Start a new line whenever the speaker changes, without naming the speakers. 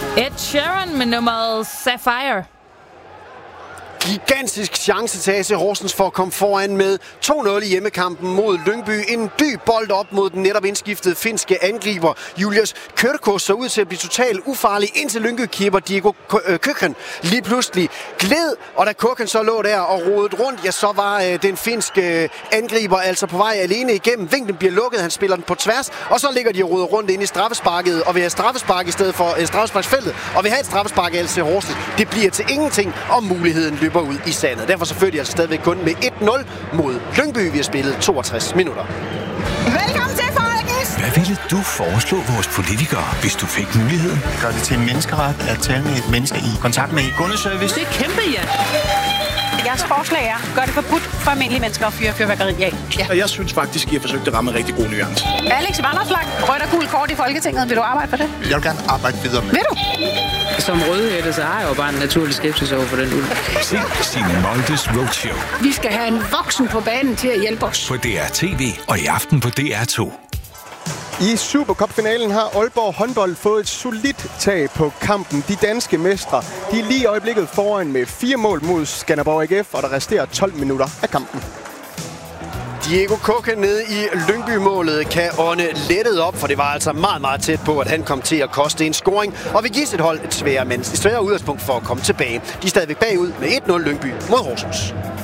Ed Sheeran med nummeret Sapphire.
Gigantisk chance til AC Horsens for at komme foran med 2-0 i hjemmekampen mod Lyngby. En dyb bold op mod den netop indskiftede finske angriber. Julius Kyrko så ud til at blive totalt ufarlig, indtil Lyngby-keeper Diego Köken lige pludselig gled. Og da Köken så lå der og rodede rundt, ja, så var den finske angriber altså på vej alene igennem. Vinklen bliver lukket, han spiller den på tværs, og så ligger de og roder rundt ind i straffesparket og vil have straffespark i stedet for straffesparksfeltet. Og vil have et straffespark af AC Horsens. Det bliver til ingenting, om muligheden løber ud i sandet. Derfor så fører de altså stadigvæk kun med 1-0 mod Lyngby. Vi har spillet 62 minutter.
Velkommen til, folkens!
Hvad ville du foreslå vores politikere, hvis du fik muligheden?
Gør det til en menneskeret at tale med et menneske i kontakt med kundeservice.
Det er kæmpe, ja.
Jeres forslag er, gør det forbudt for almindelige mennesker at fyre fyrværkeri af. Ja.
Og jeg synes faktisk, I har forsøgt at ramme en rigtig god nuance.
Alex Vanderslag, rødt og gult kort i Folketinget. Vil du arbejde for det?
Jeg vil gerne arbejde videre med.
Vil du?
Som rødhætte, så har jeg jo bare en naturlig skepsis over for den ulv.
Se Signe Moldes Roadshow.
Vi skal have en voksen på banen til at hjælpe os.
På DR TV og i aften på DR2.
I Supercup-finalen har Aalborg håndbold fået et solidt tag på kampen. De danske mestre, de er lige i øjeblikket foran med 4 mål mod Skanderborg AGF, og der resterer 12 minutter af kampen.
Diego Köken nede i Lyngby-målet kan ånde lettet op, for det var altså meget, meget tæt på, at han kom til at koste en scoring, og vil give sit hold et sværere udgangspunkt for at komme tilbage. De er stadigvæk bagud med 1-0 Lyngby mod Horsens.